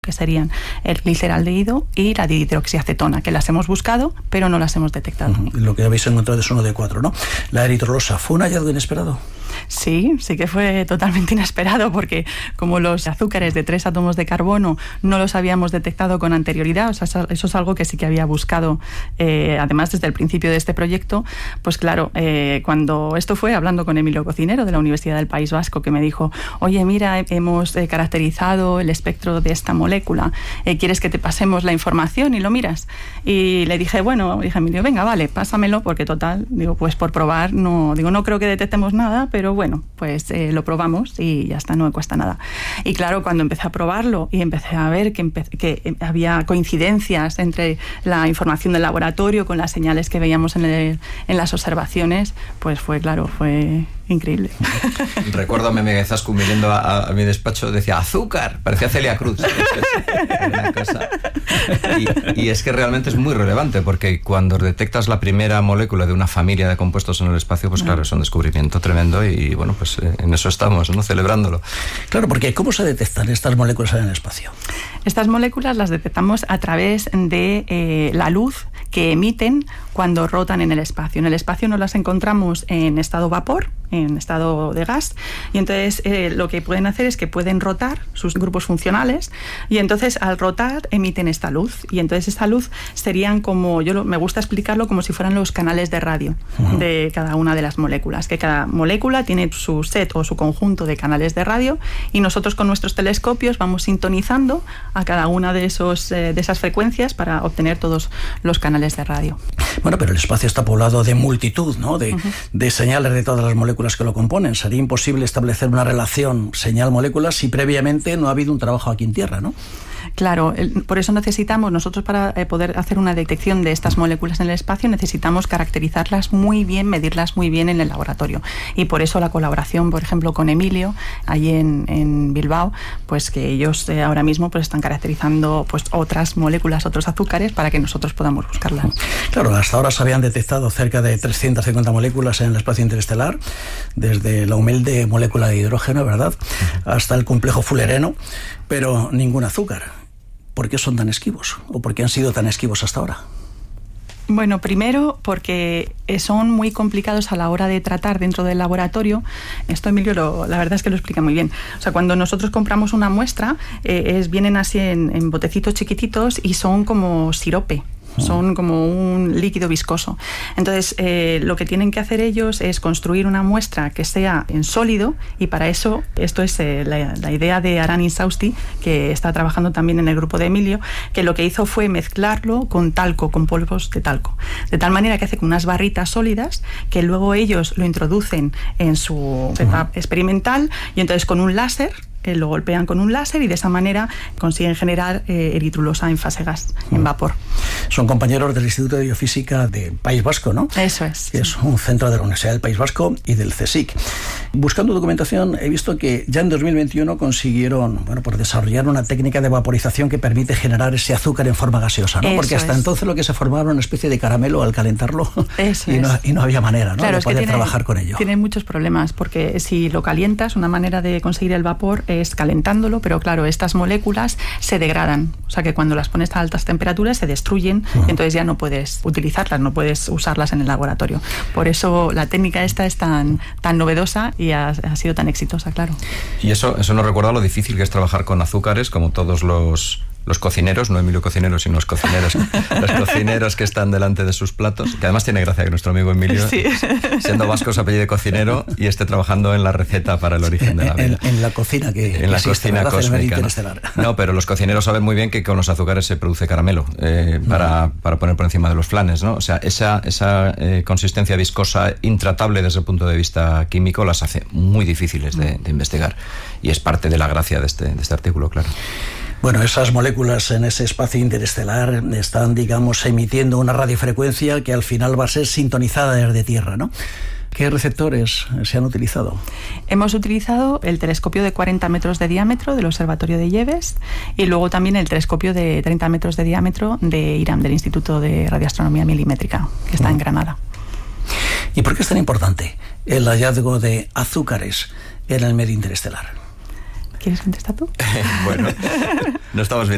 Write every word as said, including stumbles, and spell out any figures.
que serían el gliceraldehído y la dihidroxiacetona, que las hemos buscado, pero no las hemos detectado. Uh-huh. Lo que habéis encontrado es uno de cuatro, ¿no? La eritrolosa, ¿fue un hallazgo inesperado? Sí, sí que fue totalmente inesperado, porque como los azúcares de tres átomos de carbono no los habíamos detectado con anterioridad, o sea, eso es algo que sí que había buscado, eh, además desde el principio de este proyecto, pues claro, eh, cuando esto fue hablando con Emilio Cocinero de la Universidad del País Vasco, que me dijo, oye, mira, hemos eh, caracterizado el espectro de esta molécula, eh, ¿quieres que te pasemos la información y lo miras? Y le dije, bueno, dije Emilio, venga, vale, pásamelo, porque total, digo, pues por probar, no, digo, no creo que detectemos nada, pero Pero bueno, pues eh, lo probamos y ya está, no me cuesta nada. Y claro, cuando empecé a probarlo y empecé a ver que, empe- que había coincidencias entre la información del laboratorio con las señales que veíamos en, el, en las observaciones, pues fue, claro, fue increíble. Recuerdo a Meme Zascu viniendo a, a mi despacho, decía azúcar, parecía Celia Cruz. Una cosa. Y, y es que realmente es muy relevante, porque cuando detectas la primera molécula de una familia de compuestos en el espacio, pues claro, es un descubrimiento tremendo y bueno, pues eh, en eso estamos, ¿no? Celebrándolo. Claro, porque ¿cómo se detectan estas moléculas en el espacio? Estas moléculas las detectamos a través de eh, la luz que emiten cuando rotan en el espacio. En el espacio no las encontramos en estado vapor, en estado de gas, y entonces eh, lo que pueden hacer es que pueden rotar sus grupos funcionales, y entonces al rotar emiten esta luz, y entonces esta luz serían como, yo lo, me gusta explicarlo como si fueran los canales de radio uh-huh. de cada una de las moléculas, que cada molécula tiene su set o su conjunto de canales de radio, y nosotros con nuestros telescopios vamos sintonizando a cada una de, esos, eh, de esas frecuencias para obtener todos los canales de radio. Bueno, pero el espacio está poblado de multitud, ¿no? De, uh-huh. de señales de todas las moléculas que lo componen. Sería imposible establecer una relación señal-molécula si previamente no ha habido un trabajo aquí en Tierra, ¿no? Claro, el, por eso necesitamos, nosotros para eh, poder hacer una detección de estas moléculas en el espacio, necesitamos caracterizarlas muy bien, medirlas muy bien en el laboratorio. Y por eso la colaboración, por ejemplo, con Emilio, allí en, en Bilbao, pues que ellos eh, ahora mismo pues están caracterizando pues otras moléculas, otros azúcares, para que nosotros podamos buscarlas. Claro, hasta ahora se habían detectado cerca de trescientas cincuenta moléculas en el espacio interestelar, desde la humilde molécula de hidrógeno, ¿verdad?, hasta el complejo fullereno, pero ningún azúcar. ¿Por qué son tan esquivos? ¿O por qué han sido tan esquivos hasta ahora? Bueno, primero porque son muy complicados a la hora de tratar dentro del laboratorio. Esto Emilio lo, la verdad es que lo explica muy bien. O sea, cuando nosotros compramos una muestra, eh, es, vienen así en, en botecitos chiquititos y son como sirope. Son como un líquido viscoso. Entonces, eh, lo que tienen que hacer ellos es construir una muestra que sea en sólido, y para eso, esto es eh, la, la idea de Aran Insausti, que está trabajando también en el grupo de Emilio, que lo que hizo fue mezclarlo con talco, con polvos de talco. De tal manera que hace con unas barritas sólidas, que luego ellos lo introducen en su setup experimental, y entonces con un láser, Eh, lo golpean con un láser y de esa manera consiguen generar eh, eritrulosa en fase gas, mm. en vapor. Son compañeros del Instituto de Biofísica del País Vasco, ¿no? Eso es. Que es un centro de la Universidad del País Vasco y del CSIC. Buscando documentación he visto que ya en dos mil veintiuno consiguieron, bueno, por desarrollar una técnica de vaporización que permite generar ese azúcar en forma gaseosa, ¿no? Eso Porque hasta es. entonces lo que se formaba era una especie de caramelo al calentarlo. Eso y, no, es. y no había manera, ¿no?, claro, de es poder que tiene, trabajar con ello. Tiene muchos problemas, porque si lo calientas, una manera de conseguir el vapor es calentándolo, pero claro, estas moléculas se degradan, o sea que cuando las pones a altas temperaturas se destruyen, uh-huh. y entonces ya no puedes utilizarlas, no puedes usarlas en el laboratorio. Por eso la técnica esta es tan, tan novedosa y ha, ha sido tan exitosa, claro. Y eso, eso nos recuerda lo difícil que es trabajar con azúcares, como todos los... los cocineros, no Emilio Cocinero, sino los cocineros, los cocineros que están delante de sus platos, que además tiene gracia que nuestro amigo Emilio, sí. siendo vasco, se apellide Cocinero y esté trabajando en la receta para el origen de la vida. En, en la cocina que En la existe, cocina ¿verdad?, cósmica. ¿no? no, pero los cocineros saben muy bien que con los azúcares se produce caramelo, eh, para, uh-huh. para poner por encima de los flanes, ¿no? O sea, esa, esa eh, consistencia viscosa intratable desde el punto de vista químico las hace muy difíciles de, de investigar. Y es parte de la gracia de este, de este artículo, claro. Bueno, esas moléculas en ese espacio interestelar están, digamos, emitiendo una radiofrecuencia que al final va a ser sintonizada desde Tierra, ¿no? ¿Qué receptores se han utilizado? Hemos utilizado el telescopio de cuarenta metros de diámetro del Observatorio de Yebes y luego también el telescopio de treinta metros de diámetro de IRAM, del Instituto de Radioastronomía Milimétrica, que está mm. en Granada. ¿Y por qué es tan importante el hallazgo de azúcares en el medio interestelar? ¿Quieres contestar tú? Bueno, no estamos bien.